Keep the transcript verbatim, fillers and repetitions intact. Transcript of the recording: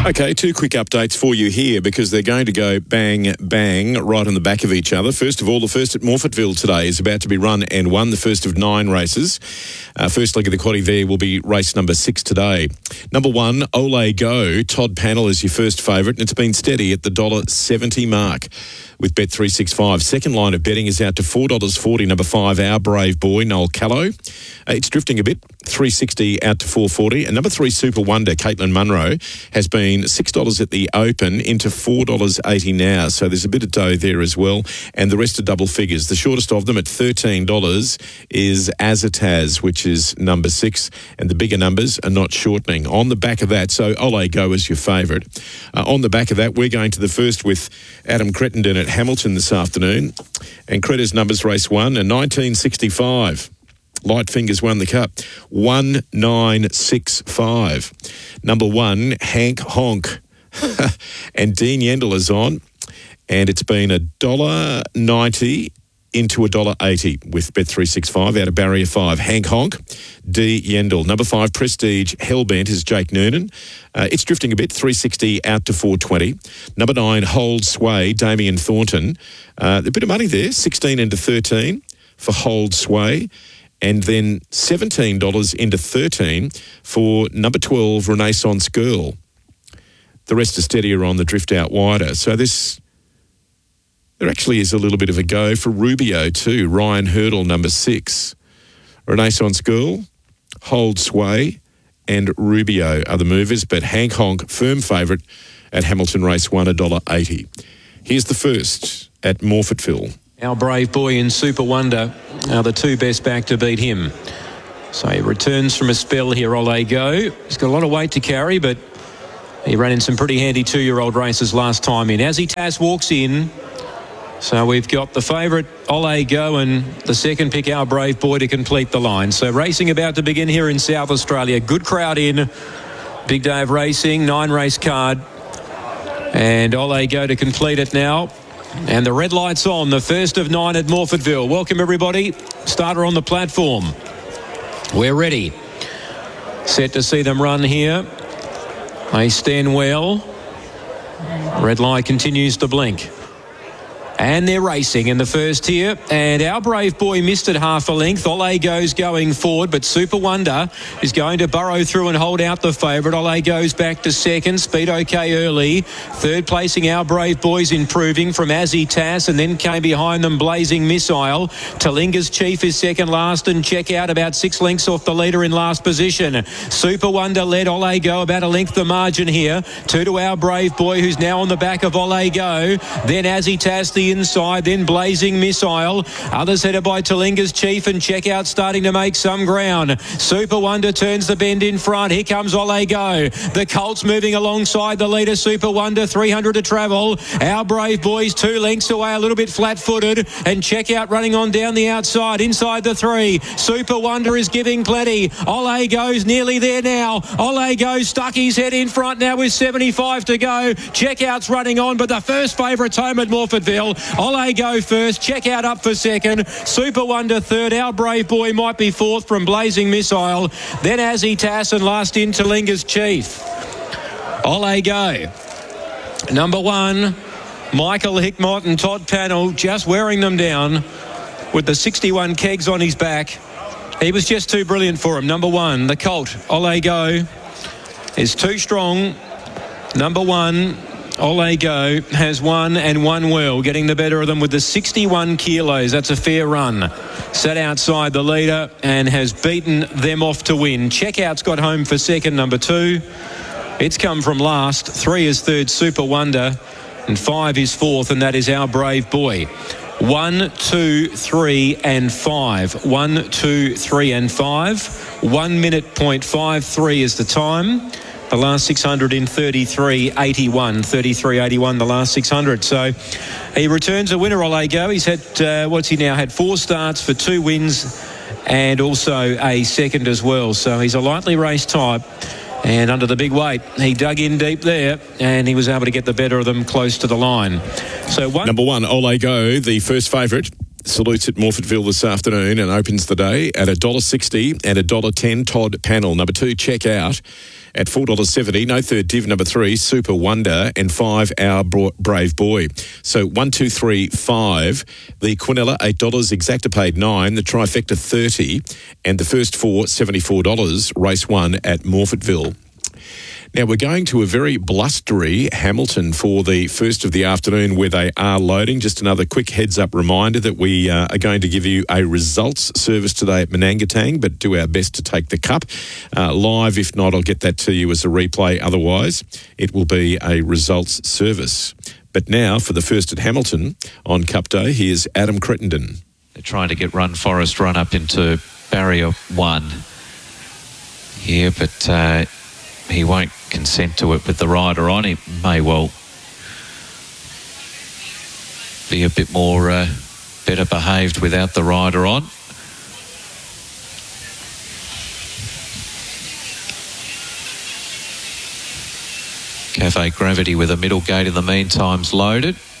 Okay, two quick updates for you here because they're going to go bang, bang right on the back of each other. First of all, the first at Morphettville today is about to be run and won, the first of nine races. Uh, first leg of the quaddie there will be race number six today. Number one, Ole Go. Todd Panel is your first favourite, and it's been steady at the one dollar seventy mark with Bet three sixty-five. Second line of betting is out to four dollars forty. Number five, Our Brave Boy, Noel Callow. Uh, it's drifting a bit, three sixty out to four forty. And number three, Super Wonder, Caitlin Munro, has been six dollars at the open into four dollars eighty now. So there's a bit of dough there as well. And the rest are double figures. The shortest of them at thirteen dollars is Azataz, which is number six. And the bigger numbers are not shortening. On the back of that, so Ole Go is your favourite. Uh, on the back of that, we're going to the first with Adam Crittenden at Hamilton this afternoon. And Cretter's numbers race one and nineteen sixty-five. Light Fingers won the cup. one nine six five. Number one, Hank Honk. And Dean Yendall is on. And it's been one dollar ninety into one dollar eighty with Bet three sixty-five out of barrier five. Hank Honk, D. Yendall. Number five, Prestige Hellbent is Jake Noonan. Uh, it's drifting a bit, three sixty out to four twenty. Number nine, Hold Sway, Damien Thornton. Uh, a bit of money there, sixteen into thirteen for Hold Sway. And then seventeen dollars into thirteen for number twelve, Renaissance Girl. The rest are steadier on the drift out wider. So this, there actually is a little bit of a go for Rubio too. Ryan Hurdle, number six. Renaissance Girl, Hold Sway, and Rubio are the movers. But Hank Honk, firm favourite at Hamilton Race one, one dollar eighty. Here's the first at Morphettville. Our Brave Boy and Super Wonder are the two best back to beat him. So he returns from a spell here, Ole Go. He's got a lot of weight to carry, but he ran in some pretty handy two-year-old races last time in. As he Taz walks in, so we've got the favourite, Ole Go, and the second pick, Our Brave Boy, to complete the line. So racing about to begin here in South Australia. Good crowd in. Big day of racing, nine-race card. And Ole Go to complete it now. And the red light's on, the first of nine at Morphettville. Welcome, everybody. Starter on the platform. We're ready. Set to see them run here. They stand well. Red light continues to blink. And they're racing in the first here. And Our Brave Boy missed it half a length. Ole Go's going forward, but Super Wonder is going to burrow through and hold out the favourite. Ole goes back to second. Speed okay early. Third placing, Our Brave Boy's improving from Azzy Tass, and then came behind them Blazing Missile. Talinga's Chief is second last, and Check Out about six lengths off the leader in last position. Super Wonder led Ole Go about a length the margin here. Two to Our Brave Boy, who's now on the back of Ole Go. Then Azzy Tass, the inside, then Blazing Missile. Others headed by Talinga's Chief, and Check Out starting to make some ground. Super Wonder turns the bend in front. Here comes Ole Go. The Colts moving alongside the leader, Super Wonder. three hundred to travel. Our Brave Boys two lengths away, a little bit flat-footed, and Check Out running on down the outside, inside the three. Super Wonder is giving plenty. Ole Go's nearly there now. Ole Go stuck his head in front now with seventy-five to go. Check Out's running on, but the first favourite's home at Morphettville. Ole Go first, Check Out up for second, Super Wonder third, Our Brave Boy might be fourth from Blazing Missile, then Azzy Tass, and last in Talinga's Chief. Ole Go. Number one, Michael Hickmott and Todd Panel just wearing them down with the sixty-one kegs on his back. He was just too brilliant for him. Number one, the Colt, Ole Go, is too strong. Number one, Ole Go has won and won well, getting the better of them with the sixty-one kilos. That's a fair run. Sat outside the leader and has beaten them off to win. Check Out's got home for second, number two. It's come from last. Three is third, Super Wonder. And five is fourth, and that is Our Brave Boy. One, two, three, and five. One, two, three, and five. One minute point five three is the time. The last six hundred in thirty-three eighty-one. thirty-three eighty-one, the last six hundred. So he returns a winner, Ole Go. He's had, uh, what's he now? Had four starts for two wins and also a second as well. So he's a lightly raced type. And under the big weight, he dug in deep there and he was able to get the better of them close to the line. So one. Number one, Ole Go, the first favourite. salutes at Morfettville this afternoon and opens the day at one dollar sixty and one dollar ten Todd Panel. Number two, Check Out at four dollars seventy. No third div. Number three, Super Wonder, and five, Our Brave Boy. So one, two, three, five. The Quinella, eight dollars. Exacta paid nine. The Trifecta, thirty. And the first four, seventy-four dollars. Race one at Morfettville. Now, we're going to a very blustery Hamilton for the first of the afternoon where they are loading. Just another quick heads-up reminder that we uh, are going to give you a results service today at Manangatang, but do our best to take the cup uh, live. If not, I'll get that to you as a replay. Otherwise, it will be a results service. But now, for the first at Hamilton on Cup Day, here's Adam Crittenden. They're trying to get Run Forest run up into barrier one here, but... Uh, he won't consent to it with the rider on. He may well be a bit more uh, better behaved without the rider on. Cafe Gravity with a middle gate in the meantime's loaded.